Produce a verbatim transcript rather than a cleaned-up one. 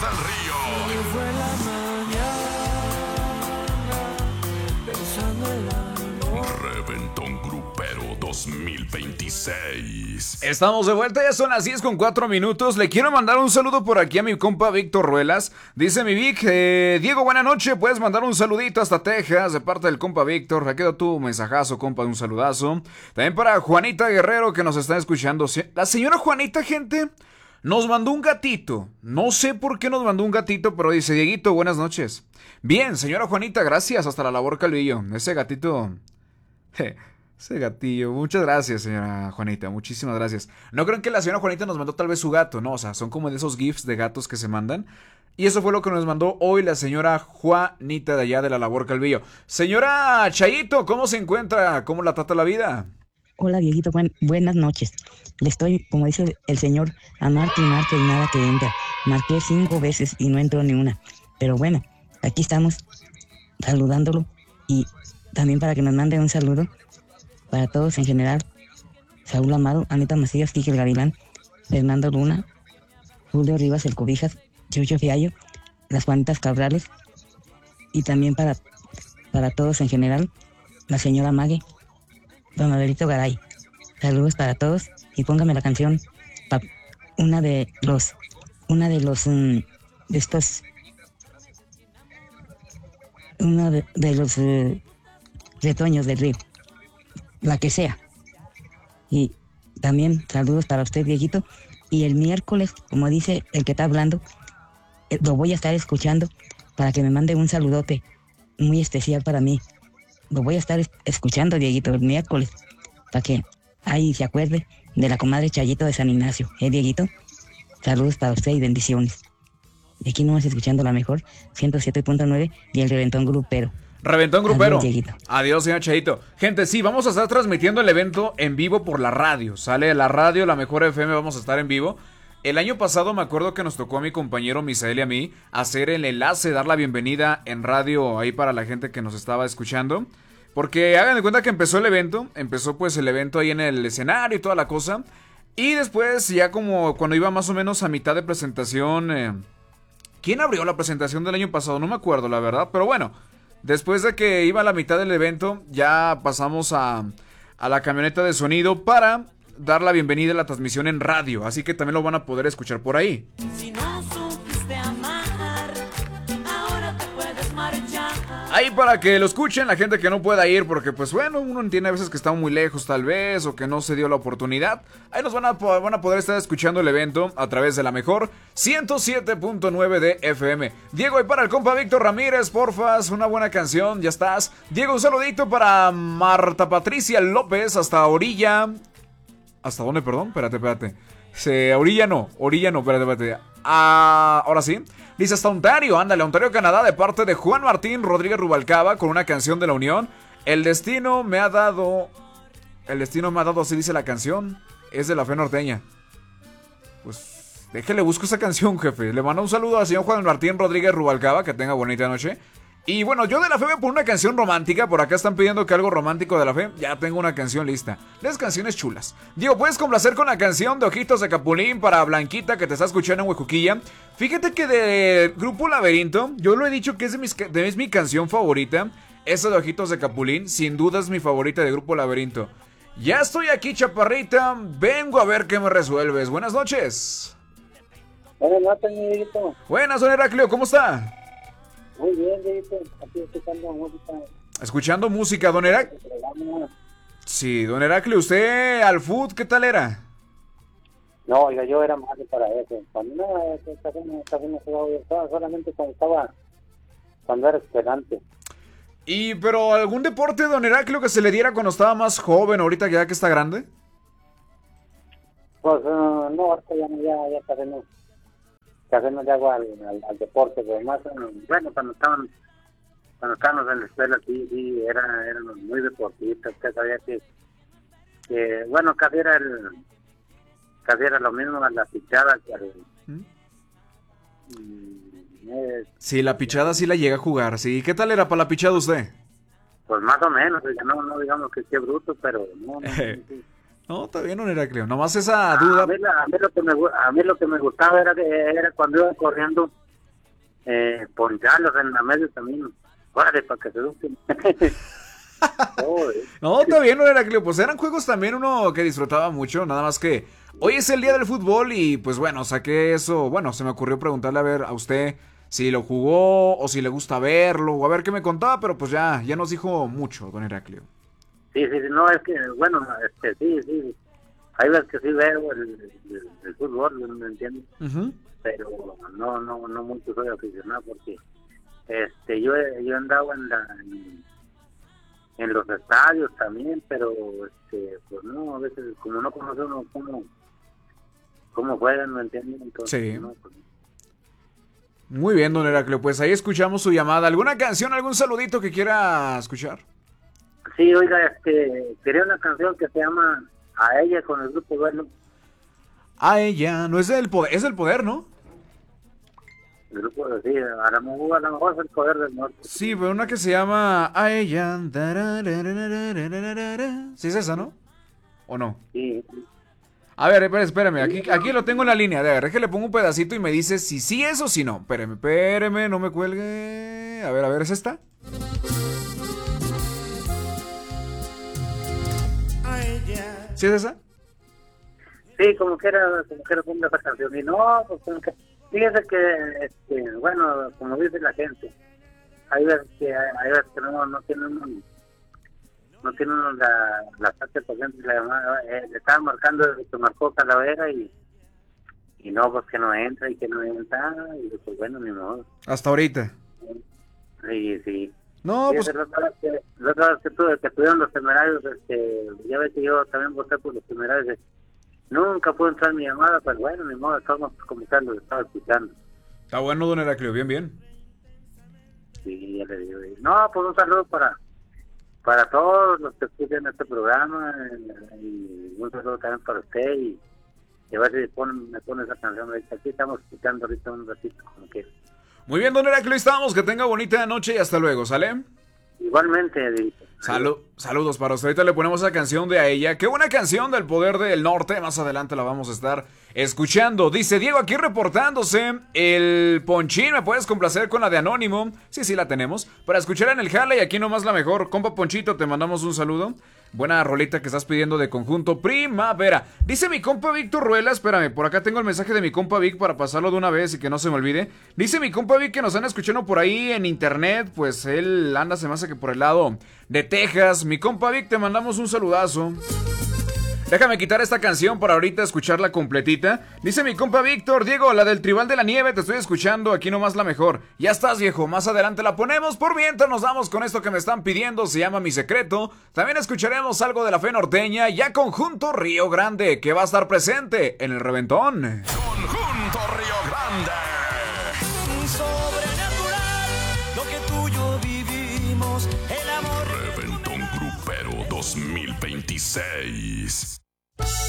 del Río. Fue la mañana, pensando en la Reventón Grupero dos mil veintiséis. Estamos de vuelta, ya son las diez con cuatro minutos. Le quiero mandar un saludo por aquí a mi compa Víctor Ruelas. Dice mi Vic, eh, Diego, buena noche. Puedes mandar un saludito hasta Texas de parte del compa Víctor. Aquí quedó tu mensajazo, compa, un saludazo. También para Juanita Guerrero que nos está escuchando. La señora Juanita, gente, nos mandó un gatito. No sé por qué nos mandó un gatito, pero dice: Dieguito, buenas noches. Bien, señora Juanita, gracias. Hasta la labor Calvillo. Ese gatito... Ese gatillo, muchas gracias, señora Juanita, muchísimas gracias. No creo que la señora Juanita nos mandó tal vez su gato, no, o sea, son como de esos gifs de gatos que se mandan. Y eso fue lo que nos mandó hoy la señora Juanita de allá de la labor Calvillo. Señora Chayito, ¿cómo se encuentra? ¿Cómo la trata la vida? Hola, Dieguito, buen, buenas noches. Le estoy, como dice el señor, a marque y marque y nada que entra. Marqué cinco veces y no entró ni una. Pero bueno, aquí estamos saludándolo y también para que nos mande un saludo para todos en general: Saúl Amado, Anita Macías, Kike el Gavilán, Fernando Luna, Julio Rivas el Cobijas, Chucho Fiallo, las Juanitas Cabrales, y también para, para todos en general, la señora Mague, don Adelito Garay. Saludos para todos y póngame la canción, pa, una de los, una de los, um, de estos, una de, de los uh, retoños del río. La que sea. Y también saludos para usted, Dieguito. Y el miércoles, como dice el que está hablando, eh, lo voy a estar escuchando para que me mande un saludote muy especial para mí. Lo voy a estar es- escuchando, Dieguito, el miércoles, para que ahí se acuerde de la comadre Chayito de San Ignacio. ¿Eh, Dieguito? Saludos para usted y bendiciones. Y aquí nomás escuchando la mejor ciento siete punto nueve y el Reventón Grupero. Reventón Grupero. Adiós, Adiós, señor Chayito. Gente, sí, vamos a estar transmitiendo el evento en vivo por la radio. Sale la radio, la mejor F M, vamos a estar en vivo. El año pasado me acuerdo que nos tocó a mi compañero Misael y a mí hacer el enlace, dar la bienvenida en radio ahí para la gente que nos estaba escuchando. Porque hagan de cuenta que empezó el evento, empezó pues el evento ahí en el escenario y toda la cosa. Y después ya como cuando iba más o menos a mitad de presentación... Eh, ¿Quién abrió la presentación del año pasado? No me acuerdo, la verdad, pero bueno... Después de que iba a la mitad del evento, ya pasamos a, a la camioneta de sonido para dar la bienvenida a la transmisión en radio. Así que también lo van a poder escuchar por ahí. Si no supiste amar, ahora te puedes marchar. Ahí para que lo escuchen la gente que no pueda ir, porque pues bueno, uno entiende a veces que está muy lejos tal vez, o que no se dio la oportunidad. Ahí nos van a, van a poder estar escuchando el evento a través de la mejor ciento siete punto nueve de F M. Diego, y para el compa Víctor Ramírez, porfas, una buena canción, ya estás. Diego, un saludito para Marta Patricia López, hasta Orilla. ¿Hasta dónde, perdón? Espérate, espérate. Se, orilla no, orilla no, espérate, espérate. Ah, ahora sí. Dice hasta Ontario, ándale, Ontario, Canadá, de parte de Juan Martín Rodríguez Rubalcaba, con una canción de la Unión. El destino me ha dado... El destino me ha dado, así dice la canción. Es de la Fe Norteña. Pues, déjele, busco esa canción, jefe. Le mando un saludo al señor Juan Martín Rodríguez Rubalcaba, que tenga bonita noche. Y bueno, yo de la fe me pongo una canción romántica. Por acá están pidiendo que algo romántico de la fe. Ya tengo una canción lista. Las canciones chulas. Diego, ¿puedes complacer con la canción de Ojitos de Capulín para Blanquita, que te está escuchando en Huejuquilla? Fíjate que de Grupo Laberinto, yo lo he dicho que es, de mis, de, es mi canción favorita. Esa de Ojitos de Capulín, sin duda es mi favorita de Grupo Laberinto. Ya estoy aquí, chaparrita. Vengo a ver qué me resuelves. Buenas noches. Buenas noches, mi Dieguito. Buenas, don Heraclio, ¿cómo está? Muy bien, Dieguito. Aquí escuchando música. Escuchando música, don Heraclio. Sí, don Heraclio, ¿usted al food qué tal era? No, oiga, yo era malo para eso. Cuando no, casi no, casi no jugaba, solamente cuando estaba, cuando era esperante. Y, pero, ¿algún deporte, don Heraclio, que se le diera cuando estaba más joven, ahorita ya que está grande? Pues, uh, no, ahorita ya, ya, ya casi no, casi no le hago al, al, al deporte, pero más, bueno, cuando estaban, cuando estábamos en la escuela, sí, sí, era, éramos muy deportistas, que sabía que, que, bueno, casi era el, casi era lo mismo a la pichada que al... ¿Mm? Eh, sí, la pichada sí la llega a jugar, sí. ¿Qué tal era para la pichada usted? Pues más o menos, no, no digamos que esté bruto, pero no, no, no, sí. No, está bien, don Heraclio. Nomás esa duda. A mí, la, a, mí lo que me, a mí lo que me gustaba era, que, era cuando iba corriendo, eh, poncharlos en la medio camino. Órale, para que se busquen. No, está bien, no era que pues eran juegos también uno que disfrutaba mucho, nada más que hoy es el día del fútbol y pues bueno, saqué eso, bueno, se me ocurrió preguntarle a ver a usted si lo jugó o si le gusta verlo o a ver qué me contaba, pero pues ya, ya nos dijo mucho, don Heraclio. Sí, sí, no, es que, bueno, este, sí, sí, hay veces que sí veo el, el, el fútbol, ¿no me entiendes? Uh-huh. Pero no, no, no mucho soy aficionado porque, este, yo, yo andaba en la... En, en los estadios también, pero este pues no, a veces como no conoce uno cómo, cómo juegan, ¿me entienden? Entonces, sí. No, pues... Muy bien, don Heraclio, pues ahí escuchamos su llamada. ¿Alguna canción, algún saludito que quiera escuchar? Sí, oiga, este, quería una canción que se llama A Ella con el grupo Bueno. A Ella, no es del poder, es del poder, ¿no? El grupo, sí, a lo mejor, a lo mejor es el poder del norte. Sí, pero una que se llama A Ella. ¿Sí es esa, no? ¿O no? Sí. A ver, espérame, espérame, aquí, aquí lo tengo en la línea. A ver, es que le pongo un pedacito y me dice si sí es o si no. Espérame, espérame, no me cuelgue. A ver, a ver, ¿es esta? ¿Sí es esa? Sí, como que era, como que era ponga esa canción. Y no, pues como que... Fíjese que, este, bueno, como dice la gente, hay veces que, hay veces que no, no tienen no tienen la, la parte por ejemplo, la llamada, eh, le estaban marcando, se marcó Calavera y y no, pues que no entra y que no entra, y pues bueno, ni modo. Hasta ahorita. Sí, sí. No, Fíjese, pues... La otra vez que, la otra vez que, tuve, que tuvieron los temerarios, este, ya ves que yo también voté por los temerarios, nunca pudo entrar mi llamada, pero bueno, ni modo, estamos comunicando, estaba escuchando. Está bueno, don Heraclio, bien, bien. Sí, ya le digo. No, pues un saludo para para todos los que escuchan este programa y un saludo también para usted y, y a ver si pon, me pone esa canción. Aquí estamos escuchando ahorita un ratito como que. Muy bien, don Heraclio, estamos. Que tenga bonita noche y hasta luego, ¿sale? Igualmente, Edith. Salud, saludos para usted. Ahorita le ponemos esa canción de A Ella. Qué buena canción del Poder del Norte. Más adelante la vamos a estar escuchando. Dice Diego aquí reportándose. El Ponchín, ¿me puedes complacer con la de Anónimo? Sí, sí, la tenemos. Para escuchar en el jale y aquí nomás la mejor. Compa Ponchito, te mandamos un saludo. Buena rolita que estás pidiendo de conjunto Primavera. Dice mi compa Víctor Ruela, espérame, por acá tengo el mensaje de mi compa Vic para pasarlo de una vez y que no se me olvide. Dice mi compa Vic que nos están escuchando por ahí en internet, pues él anda, se me hace que por el lado de Texas. Mi compa Vic, te mandamos un saludazo. Déjame quitar esta canción para ahorita escucharla completita. Dice mi compa Víctor, Diego, la del Tribal de la Nieve, te estoy escuchando, aquí nomás la mejor. Ya estás, viejo, más adelante la ponemos. Por mientras nos vamos con esto que me están pidiendo, se llama Mi Secreto. También escucharemos algo de la fe norteña, ya Conjunto Río Grande, que va a estar presente en el Reventón. Conjunto Río Grande. Sobrenatural, lo que tú y yo vivimos, el amor. Reventón Grupero dos mil veintiséis.